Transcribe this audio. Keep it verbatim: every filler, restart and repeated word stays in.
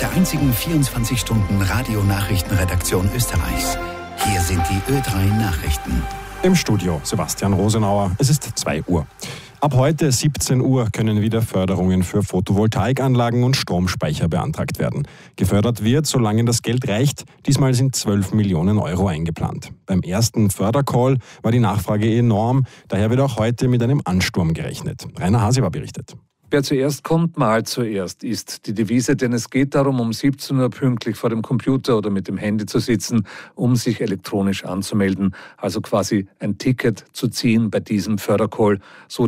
der einzigen vierundzwanzig Stunden Radionachrichtenredaktion Österreichs. Hier sind die Ö drei Nachrichten. Im Studio Sebastian Rosenauer. Es ist zwei Uhr. Ab heute siebzehn Uhr können wieder Förderungen für Photovoltaikanlagen und Stromspeicher beantragt werden. Gefördert wird, solange das Geld reicht. Diesmal sind zwölf Millionen Euro eingeplant. Beim ersten Fördercall war die Nachfrage enorm. Daher wird auch heute mit einem Ansturm gerechnet. Rainer Hasiber berichtet. Wer zuerst kommt, malt zuerst, ist die Devise, denn es geht darum, um siebzehn Uhr pünktlich vor dem Computer oder mit dem Handy zu sitzen, um sich elektronisch anzumelden, also quasi ein Ticket zu ziehen bei diesem Fördercall. So